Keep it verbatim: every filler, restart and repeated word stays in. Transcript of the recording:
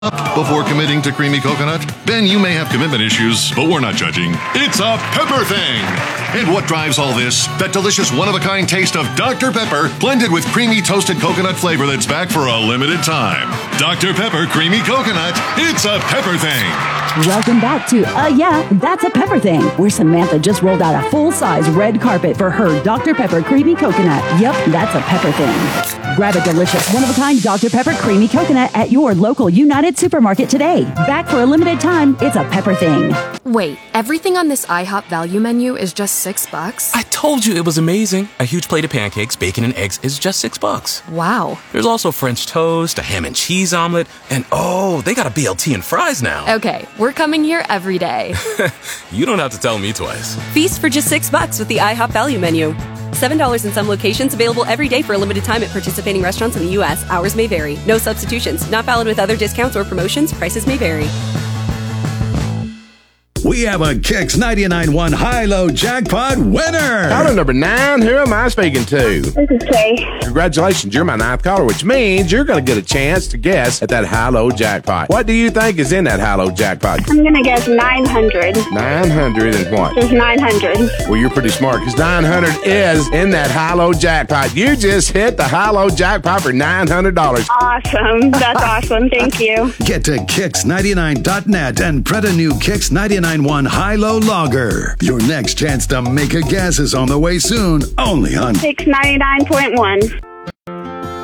Before committing to creamy coconut? Ben, you may have commitment issues, but we're not judging. It's a pepper thing! And what drives all this? That delicious one-of-a-kind taste of Doctor Pepper blended with creamy toasted coconut flavor that's back for a limited time. Doctor Pepper Creamy Coconut. It's a pepper thing! Welcome back to Uh Yeah, That's a Pepper Thing, where Samantha just rolled out a full-size red carpet for her Doctor Pepper Creamy Coconut. Yep, that's a pepper thing. Grab a delicious one-of-a-kind Doctor Pepper Creamy Coconut at your local United Supermarket today. Back for a limited time, it's a pepper thing. Wait, everything on this IHOP value menu is just six bucks? I told you it was amazing. A huge plate of pancakes, bacon, and eggs is just six bucks. Wow. There's also French toast, a ham and cheese omelet, and oh, they got a B L T and fries now. Okay, we're coming here every day. You don't have to tell me twice. Feast for just six bucks with the IHOP value menu. seven dollars in some locations, available every day for a limited time at participating restaurants in the U S. Hours may vary. No substitutions. Not valid with other discounts or promotions. Prices may vary. We have a Kix ninety-nine point one high-low jackpot winner. Caller number nine, who am I speaking to? This is Kay. Congratulations, you're my ninth caller, which means you're going to get a chance to guess at that high-low jackpot. What do you think is in that high-low jackpot? I'm going to guess nine hundred. nine hundred and what? Just nine hundred. Well, you're pretty smart, because nine hundred is in that high-low jackpot. You just hit the high-low jackpot for nine hundred dollars. Awesome. That's awesome. Thank you. Get to Kix ninety-nine dot net and print a new Kix ninety-nine point one high-low lager. Your next chance to make a guess is on the way soon, only on Kix ninety-nine point one.